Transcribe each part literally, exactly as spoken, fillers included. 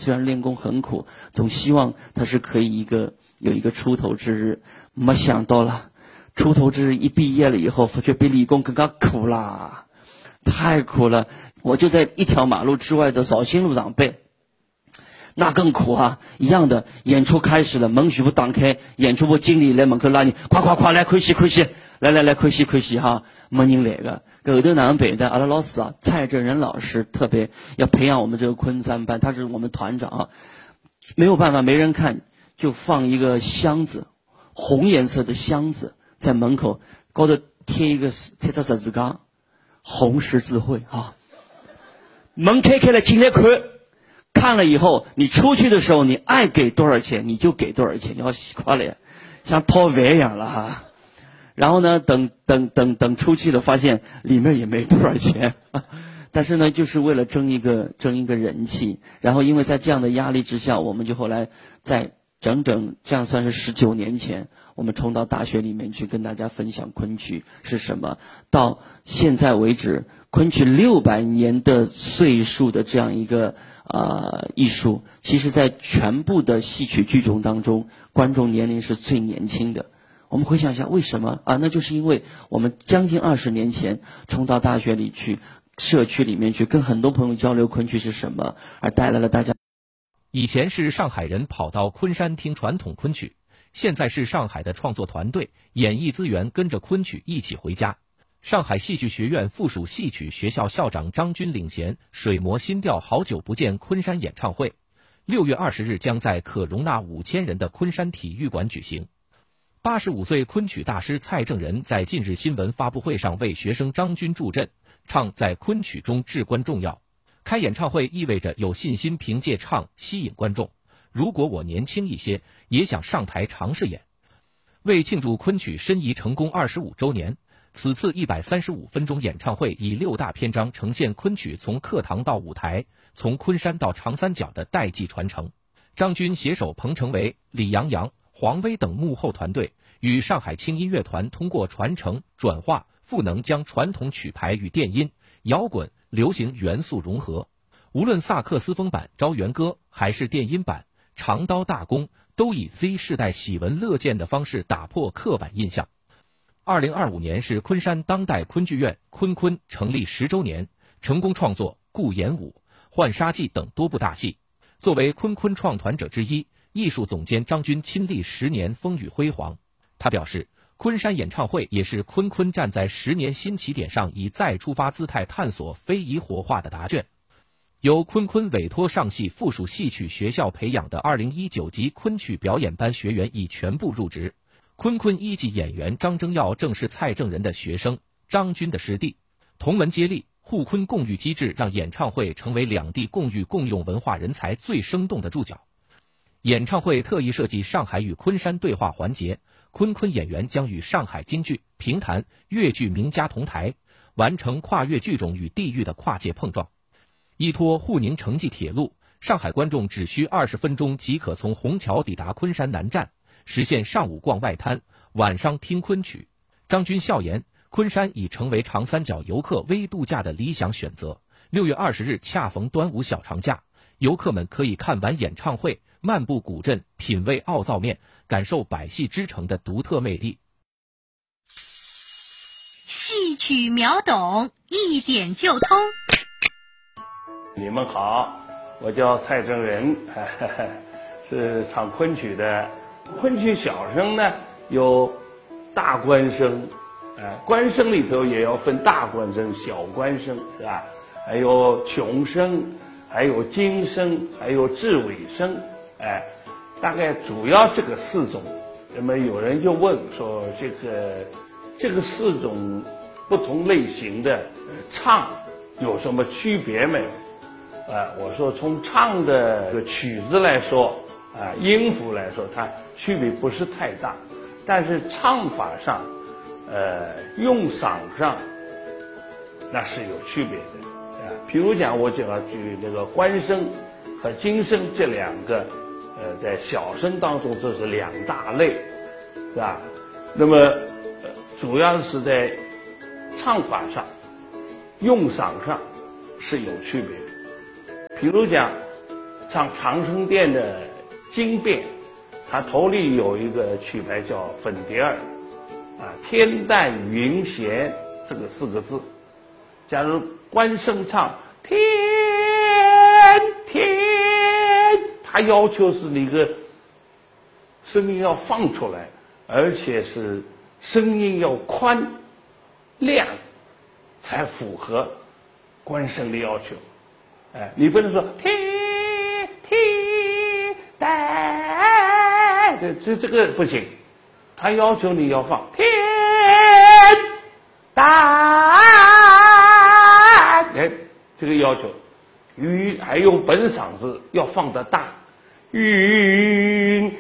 虽然练功很苦，总希望他是可以一个有一个出头之日。没想到了，出头之日一毕业了以后，却比理工更加苦啦，太苦了。我就在一条马路之外的绍兴路上背。那更苦啊！一样的，演出开始了，门全部打开，演出部经理来门口拉你，快快快来看戏看戏，来来来看戏看戏哈，没人来个。后头哪能办的？阿拉老师啊，蔡正仁老师特别要培养我们这个昆山班，他是我们团长啊。没有办法，没人看，就放一个箱子，红颜色的箱子在门口，高头贴一个贴着十字架，红十字会啊。门开开了，进来看。看了以后，你出去的时候，你爱给多少钱你就给多少钱，要洗夸了，像掏饭一样了哈。然后呢，等等等等出去了，发现里面也没多少钱，但是呢，就是为了争一个争一个人气。然后因为在这样的压力之下，我们就后来在整整这样算是十九年前，我们冲到大学里面去跟大家分享昆曲是什么。到现在为止，昆曲六百年的岁数的这样一个呃艺术，其实在全部的戏曲剧种当中，观众年龄是最年轻的。我们回想一下为什么啊？那就是因为我们将近二十年前冲到大学里去，社区里面去跟很多朋友交流昆曲是什么，而带来了大家。 以前是上海人跑到昆山听传统昆曲，现在是上海的创作团队演艺资源跟着昆曲一起回家。上海戏剧学院附属戏曲学校校长张军领衔水磨新调好久不见昆山演唱会，六月二十日将在可容纳五千人的昆山体育馆举行。八十五岁昆曲大师蔡正仁在近日新闻发布会上为学生张军助阵，唱在昆曲中至关重要。开演唱会意味着有信心凭借唱吸引观众。如果我年轻一些，也想上台尝试演。为庆祝昆曲申遗成功二十五周年，此次一百三十五分钟演唱会以六大篇章呈现昆曲从课堂到舞台，从昆山到长三角的代际传承。张军携手彭成维、李阳阳、黄威等幕后团队，与上海轻音乐团通过传承、转化、赋能，将传统曲牌与电音、摇滚、流行元素融合。无论萨克斯风版《招元歌》还是电音版《长刀大功》，都以 Z 世代喜闻乐见的方式打破刻板印象。二零二五年是昆山当代昆剧院昆昆成立十周年，成功创作《顾炎武》《浣纱记》等多部大戏。作为昆昆创团者之一，艺术总监张军亲历十年风雨辉煌。他表示，昆山演唱会也是昆昆站在十年新起点上以再出发姿态探索非遗活化的答卷。由昆昆委托上戏附属戏曲学校培养的二零一九级昆曲表演班学员已全部入职。昆昆一级演员张征耀正是蔡正仁的学生，张军的师弟，同门接力、互昆共育机制让演唱会成为两地共育共用文化人才最生动的注脚。演唱会特意设计上海与昆山对话环节，昆昆演员将与上海京剧、评弹、粤剧名家同台，完成跨越剧种与地域的跨界碰撞。依托沪宁城际铁路，上海观众只需二十分钟即可从虹桥抵达昆山南站，实现上午逛外滩，晚上听昆曲。张军笑言，昆山已成为长三角游客微度假的理想选择。六月二十日恰逢端午小长假，游客们可以看完演唱会，漫步古镇，品味奥灶面，感受百戏之城的独特魅力。 戏曲秒懂，一点就通。 你们好，我叫蔡正仁，是唱昆曲的。昆曲小生呢有大官声，呃，官声里头也要分大官声、小官声，是吧？还有琼声，还有京声，还有智尾声，哎，大概主要这个四种。那么有人就问说，这个这个四种不同类型的唱有什么区别没有？啊，我说从唱的这个曲子来说，啊，音符来说，它区别不是太大，但是唱法上，呃，用嗓上，那是有区别的啊。比如讲，我就要举这个官声和京声这两个，呃，在小生当中这是两大类，是吧？那么，呃，主要是在唱法上、用嗓上是有区别的。比如讲， 唱长生殿的经变，他头里有一个曲牌叫粉蝶儿，啊，天淡云闲这个四个字，假如关声唱天天，他要求是那个声音要放出来，而且是声音要宽亮，才符合关声的要求。哎，你不能说天天淡，这这这个不行，他要求你要放天淡，哎，这个要求。云还有本嗓子要放得大，云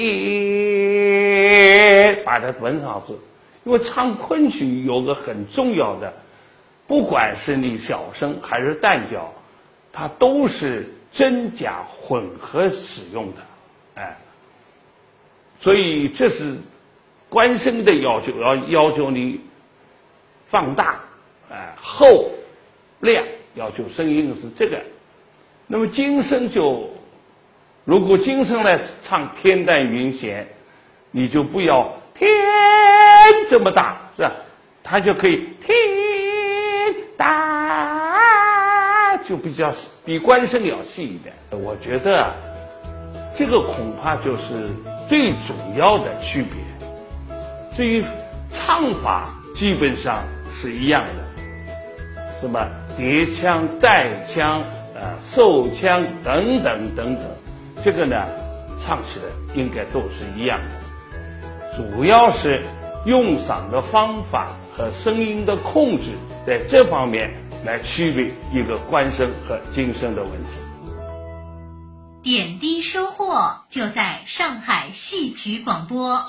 切，把它本嗓子，因为唱昆曲有个很重要的，不管是你小声还是旦角，它都是真假混合使用的，哎，所以这是关声的要求，要要求你放大，哎，厚亮，要求声音是这个。那么京声就，如果京声来唱天淡云闲，你就不要天这么大，是吧？它就可以天淡，就比较比关声要细一点。我觉得啊，这个恐怕就是最主要的区别。至于唱法，基本上是一样的，什么叠腔、带腔、呃受腔等等等等，这个呢唱起来应该都是一样的，主要是用嗓的方法和声音的控制，在这方面来区别一个关声和京声的问题。 点滴收获就在上海戏曲广播。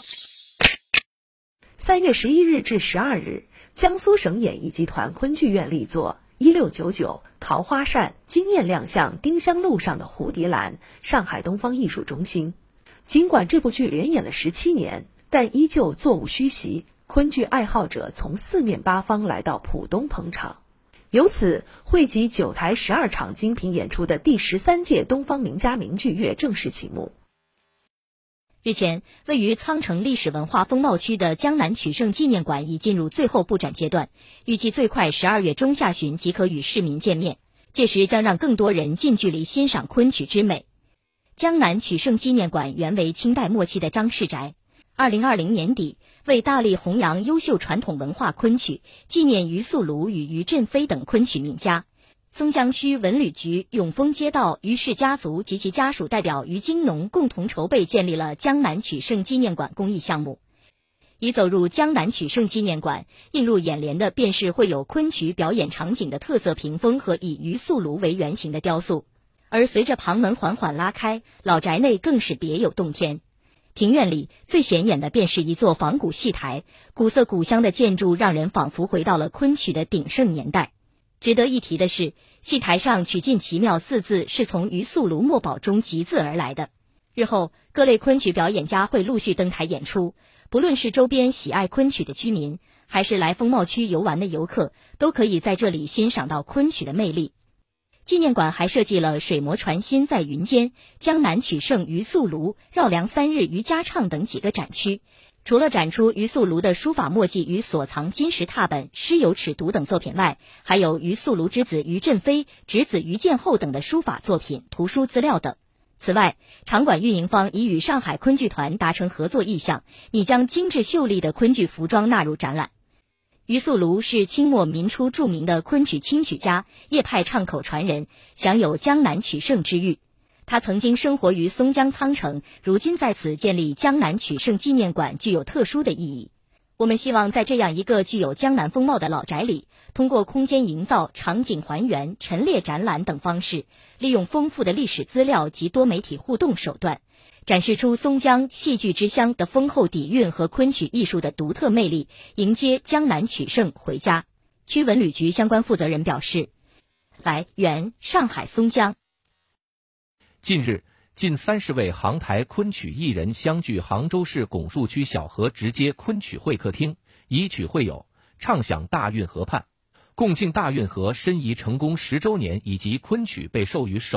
三月十一日至十二日，江苏省演艺集团昆剧院力作一六九九桃花扇惊艳亮相丁香路上的蝴蝶兰上海东方艺术中心。尽管这部剧连演了十七年，但依旧座无虚席，昆剧爱好者从四面八方来到浦东捧场，由此汇集九台十二场精品演出的第十三届东方名家名剧月正式启幕。 日前，位于苍城历史文化风貌区的江南曲圣纪念馆已进入最后布展阶段，预计最快十二月中下旬即可与市民见面，届时将让更多人近距离欣赏昆曲之美。江南曲圣纪念馆原为清代末期的张氏宅，二零二零年底为大力弘扬优秀传统文化昆曲，纪念于素庐与于振飞等昆曲名家，松江区文旅局永丰街道于氏家族及其家属代表于金农共同筹备建立了江南曲圣纪念馆公益项目。一走入江南曲圣纪念馆，映入眼帘的便是会有昆曲表演场景的特色屏风和以于素庐为原型的雕塑，而随着旁门缓缓拉开，老宅内更是别有洞天。庭院里最显眼的便是一座仿古戏台，古色古香的建筑让人仿佛回到了昆曲的鼎盛年代。值得一提的是，戏台上曲尽奇妙四字是从于素庐墨宝中集字而来的。日后各类昆曲表演家会陆续登台演出，不论是周边喜爱昆曲的居民，还是来风貌区游玩的游客，都可以在这里欣赏到昆曲的魅力。纪念馆还设计了水磨传心在云间、江南曲圣于素庐、绕梁三日于家唱等几个展区。除了展出于素庐的书法墨迹与所藏金石拓本、诗有尺牍等作品外，还有于素庐之子于振飞、侄子于建厚等的书法作品、图书资料等。此外，场馆运营方已与上海昆剧团达成合作意向，拟将精致秀丽的昆剧服装纳入展览。于素庐是清末民初著名的昆曲清曲家，叶派唱口传人，享有江南曲圣之誉。他曾经生活于松江苍城，如今在此建立江南曲圣纪念馆具有特殊的意义。我们希望在这样一个具有江南风貌的老宅里，通过空间营造、场景还原、陈列展览等方式，利用丰富的历史资料及多媒体互动手段，展示出松江戏剧之乡的丰厚底蕴和昆曲艺术的独特魅力，迎接江南曲圣回家。区文旅局相关负责人表示，来源上海松江。 近日，近三十位杭台昆曲艺人相聚杭州市拱墅区小河直街昆曲会客厅，以曲会友，畅享大运河畔，共庆大运河申遗成功十周年以及昆曲被授予首